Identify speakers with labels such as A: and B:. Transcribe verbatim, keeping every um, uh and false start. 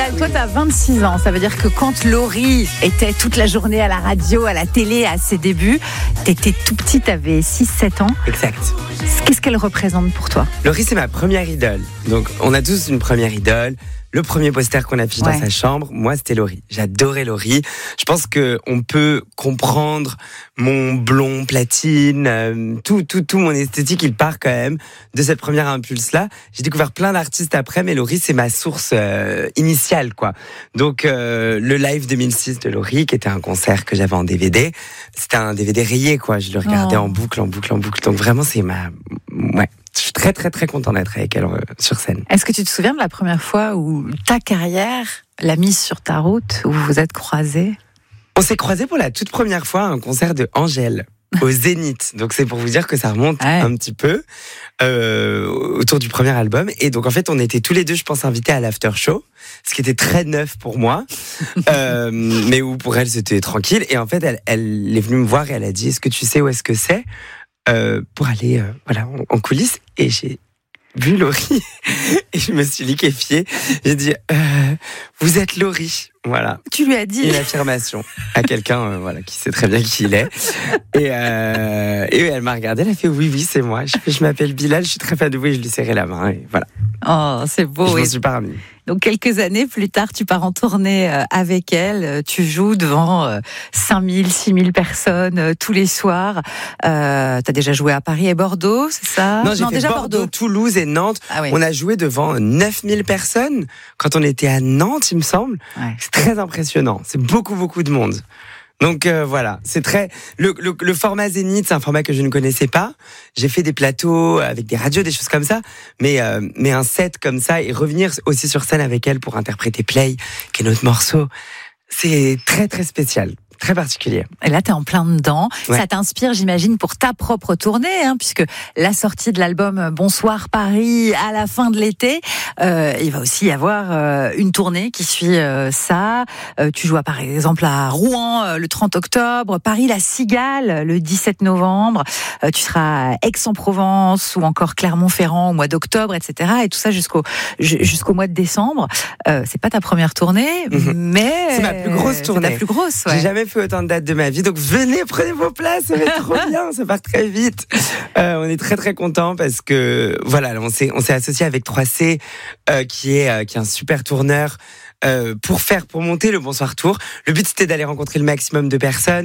A: Bilal, toi, t'as vingt-six ans. Ça veut dire que quand Laurie était toute la journée à la radio, à la télé, à ses débuts, t'étais tout petit, t'avais six sept ans.
B: Exact.
A: Qu'est-ce qu'elle représente pour toi ?
B: Laurie, c'est ma première idole. Donc, on a tous une première idole. Le premier poster qu'on affiche ouais. dans sa chambre, moi, c'était Laurie. J'adorais Laurie. Je pense que on peut comprendre mon blond platine, euh, tout, tout, tout mon esthétique, il part quand même de cette première impulse-là. J'ai découvert plein d'artistes après, mais Laurie, c'est ma source euh, initiale, quoi. Donc, euh, le live deux mille six de Laurie, qui était un concert que j'avais en D V D, c'était un D V D rayé, quoi. Je le regardais oh. en boucle, en boucle, en boucle. Donc, vraiment, c'est ma... Ouais. Je suis très, très, très content d'être avec elle euh, sur scène.
A: Est-ce que tu te souviens de la première fois où ta carrière l'a mise sur ta route, où vous vous êtes croisés ?
B: On s'est croisés pour la toute première fois à un concert de Angèle au Zénith. Donc, c'est pour vous dire que ça remonte ouais. un petit peu euh, autour du premier album. Et donc, en fait, on était tous les deux, je pense, invités à l'after show, ce qui était très neuf pour moi, euh, mais où pour elle, c'était tranquille. Et en fait, elle, elle est venue me voir et elle a dit « Est-ce que tu sais où est-ce que c'est ?» Euh, pour aller euh, voilà, en, en coulisses, et j'ai vu Laurie et je me suis liquéfiée. J'ai dit euh, vous êtes Laurie, voilà.
A: Tu lui as dit
B: une affirmation à quelqu'un euh, voilà, qui sait très bien qui il est. Et, euh, et elle m'a regardée, elle a fait oui oui c'est moi. Je, je m'appelle Bilal, je suis très fan de vous, et je lui serrai la main et voilà.
A: Oh c'est beau.
B: Je m'en
A: et...
B: suis pas remis.
A: Donc quelques années plus tard, tu pars en tournée avec elle, tu joues devant cinq mille, six mille personnes euh, tous les soirs. Euh, t'as déjà joué à Paris et Bordeaux, c'est ça ?
B: Non, j'ai non, fait déjà Bordeaux, Bordeaux, Toulouse et Nantes. Ah oui. On a joué devant neuf mille personnes quand on était à Nantes, il me semble. Ouais. C'est très impressionnant, c'est beaucoup beaucoup de monde. Donc euh, voilà, c'est très le, le, le format Zénith, c'est un format que je ne connaissais pas. J'ai fait des plateaux avec des radios, des choses comme ça, mais euh, mais un set comme ça et revenir aussi sur scène avec elle pour interpréter Play, qui est notre morceau, c'est très très spécial. Très particulier.
A: Et là, t'es en plein dedans.
B: Ouais.
A: Ça t'inspire, j'imagine, pour ta propre tournée, hein, puisque la sortie de l'album Bonsoir Paris à la fin de l'été, euh, il va aussi y avoir euh, une tournée qui suit euh, ça. Euh, tu joues par exemple à Rouen euh, le trente octobre, Paris la Cigale le dix-sept novembre. Euh, tu seras à Aix-en-Provence ou encore Clermont-Ferrand au mois d'octobre, et cetera. Et tout ça jusqu'au jusqu'au mois de décembre. Euh, c'est pas ta première tournée, mmh. mais
B: c'est ma plus grosse tournée.
A: C'est ta plus grosse. Ouais.
B: J'ai jamais fait autant de dates de ma vie, donc venez, prenez vos places, ça va être trop bien, ça part très vite. Euh, on est très très contents parce que voilà, on s'est on s'est associé avec trois C euh, qui est euh, qui est un super tourneur euh, pour faire pour monter le Bonsoir Tour. Le but c'était d'aller rencontrer le maximum de personnes.